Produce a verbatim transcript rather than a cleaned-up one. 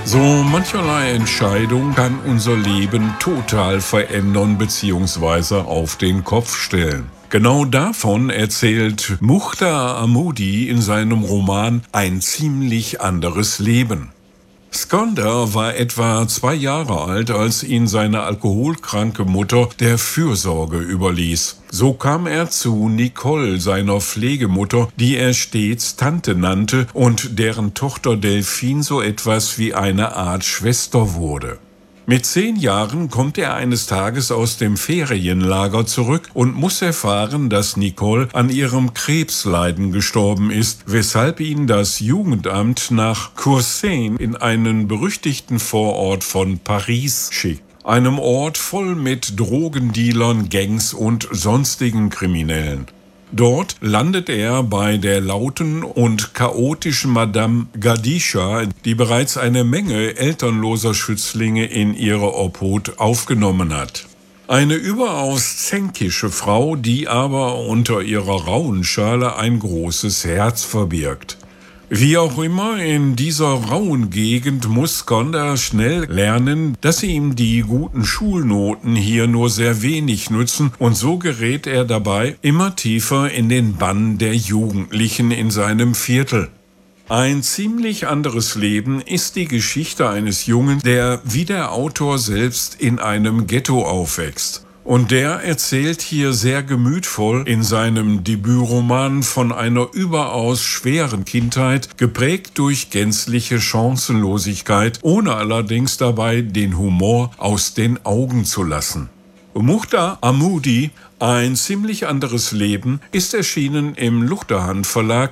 So mancherlei Entscheidung kann unser Leben total verändern bzw. auf den Kopf stellen. Genau davon erzählt Muchtar Ahmoudi in seinem Roman Ein ziemlich anderes Leben. Skandar war etwa zwei Jahre alt, als ihn seine alkoholkranke Mutter der Fürsorge überließ. So kam er zu Nicole, seiner Pflegemutter, die er stets Tante nannte und deren Tochter Delphine so etwas wie eine Art Schwester wurde. Mit zehn Jahren kommt er eines Tages aus dem Ferienlager zurück und muss erfahren, dass Nicole an ihrem Krebsleiden gestorben ist, weshalb ihn das Jugendamt nach Courseines in einen berüchtigten Vorort von Paris schickt. Einem Ort voll mit Drogendealern, Gangs und sonstigen Kriminellen. Dort landet er bei der lauten und chaotischen Madame Gadisha, die bereits eine Menge elternloser Schützlinge in ihre Obhut aufgenommen hat. Eine überaus zänkische Frau, die aber unter ihrer rauen Schale ein großes Herz verbirgt. Wie auch immer, in dieser rauen Gegend muss Skandar schnell lernen, dass ihm die guten Schulnoten hier nur sehr wenig nützen, und so gerät er dabei immer tiefer in den Bann der Jugendlichen in seinem Viertel. Ein ziemlich anderes Leben ist die Geschichte eines Jungen, der wie der Autor selbst in einem Ghetto aufwächst. Und der erzählt hier sehr gemütvoll in seinem Debütroman von einer überaus schweren Kindheit, geprägt durch gänzliche Chancenlosigkeit, ohne allerdings dabei den Humor aus den Augen zu lassen. Muchtar Ahmoudi, Ein ziemlich anderes Leben, ist erschienen im Luchterhand Verlag